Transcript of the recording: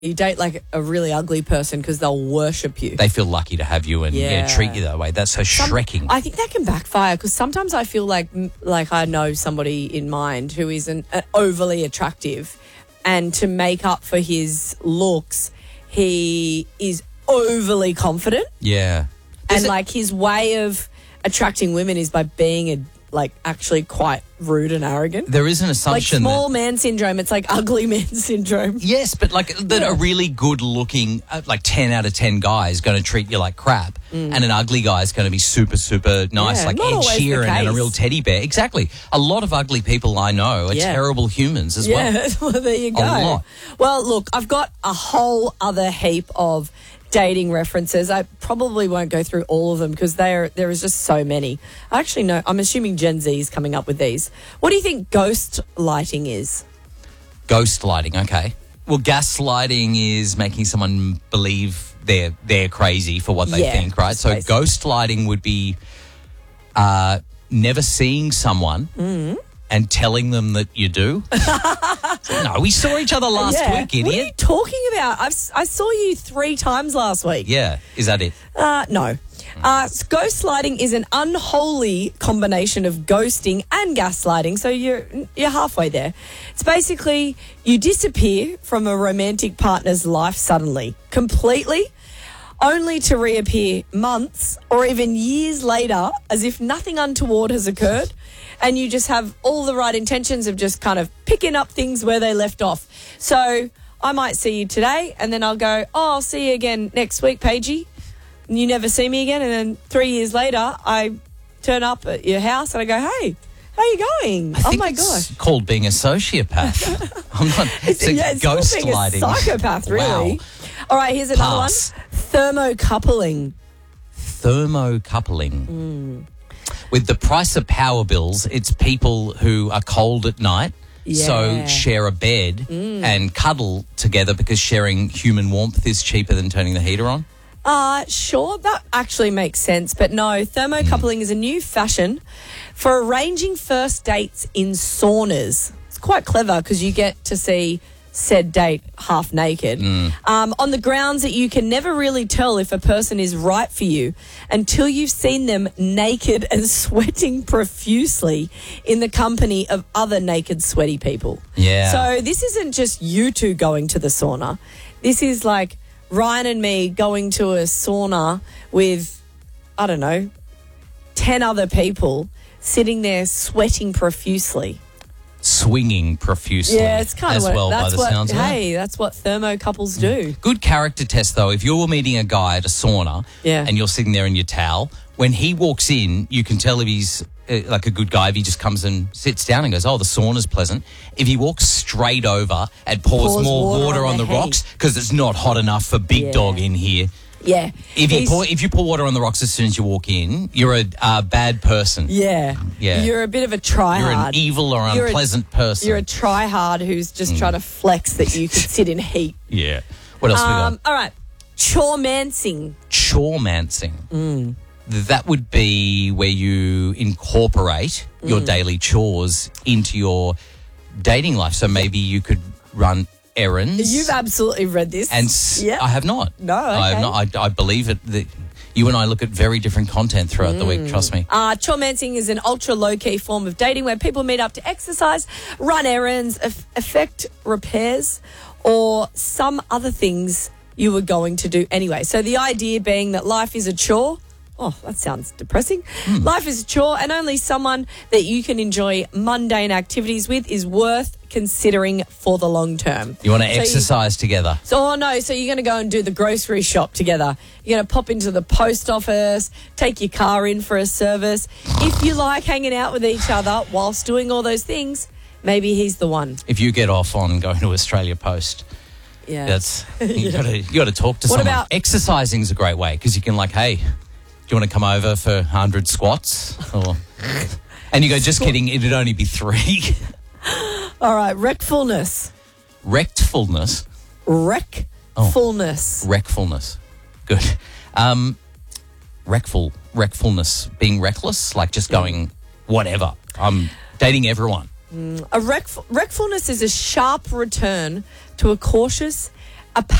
You date like a really ugly person because they'll worship you. They feel lucky to have you and treat you that way. That's so shrekking. I think that can backfire because sometimes I feel like I know somebody in mind who isn't overly attractive, and to make up for his looks, he is overly confident. Yeah. And like his way of attracting women is by being actually quite rude and arrogant. There is an assumption like small man syndrome. It's like ugly man syndrome. Yes, but that a really good looking, 10 out of 10 guy is going to treat you like crap, and an ugly guy is going to be super, super nice, like Ed Sheeran and a real teddy bear. Exactly. A lot of ugly people I know are terrible humans as well. Yeah, well, there you go. A lot. Well, look, I've got a whole other heap of dating references. I probably won't go through all of them because there is just so many. I actually know, I'm assuming Gen Z is coming up with these. What do you think ghost lighting is? Ghost lighting, okay. Well, gaslighting is making someone believe they're crazy for what they think, right? So ghost lighting would be never seeing someone and telling them that you do. No, we saw each other last week, idiot. What are you talking about? I saw you 3 times last week. Yeah, is that it? No. Ghostlighting is an unholy combination of ghosting and gaslighting, so you're halfway there. It's basically you disappear from a romantic partner's life suddenly, completely, only to reappear months or even years later as if nothing untoward has occurred, and you just have all the right intentions of just kind of picking up things where they left off. So I might see you today and then I'll go, I'll see you again next week, Paigey. And you never see me again, and then 3 years later I turn up at your house and I go, hey, how you going? I think my it's gosh. called being a sociopath. I'm not. It's ghost being lighting. A psychopath, really. Wow. All right, here's another one. Thermocoupling. Thermocoupling. With the price of power bills, it's people who are cold at night, so share a bed and cuddle together because sharing human warmth is cheaper than turning the heater on. Sure, that actually makes sense. But no, thermocoupling is a new fashion for arranging first dates in saunas. It's quite clever because you get to see said date half naked on the grounds that you can never really tell if a person is right for you until you've seen them naked and sweating profusely in the company of other naked, sweaty people. Yeah. So this isn't just you two going to the sauna. This is like Ryan and me going to a sauna with, 10 other people sitting there sweating profusely. Swinging profusely. Yeah, it's kind of that's what thermocouples do. Good character test, though. If you're meeting a guy at a sauna and you're sitting there in your towel, when he walks in, you can tell if he's like a good guy if he just comes and sits down and goes, the sauna's pleasant. If he walks straight over and pours more water on the rocks because it's not hot enough for big dog in here. Yeah. If you pour water on the rocks as soon as you walk in, you're a bad person. Yeah. You're a bit of a try-hard. You're an evil or unpleasant person. You're a try-hard who's just trying to flex that you can sit in heat. Yeah. What else we got? All right. Choremancing. Choremancing. That would be where you incorporate your daily chores into your dating life. So maybe you could run errands. You've absolutely read this. And I have not. No, okay. I have not. I believe it. You and I look at very different content throughout the week, trust me. Choremancing is an ultra low-key form of dating where people meet up to exercise, run errands, effect repairs, or some other things you were going to do anyway. So the idea being that life is a chore. Oh, that sounds depressing. Life is a chore, and only someone that you can enjoy mundane activities with is worth considering for the long term. You want to exercise together? So you're going to go and do the grocery shop together. You're going to pop into the post office, take your car in for a service. If you like hanging out with each other whilst doing all those things, maybe he's the one. If you get off on going to Australia Post, that's you got to talk to someone. About exercising is a great way because you can hey, do you want to come over for 100 squats? And you go, just kidding, it'd only be 3. All right, rectfulness. Rectfulness? Rectfulness. Rectfulness. Good. Rectfulness, being reckless, like just going whatever. I'm dating everyone. Rectfulness is a sharp return to a cautious a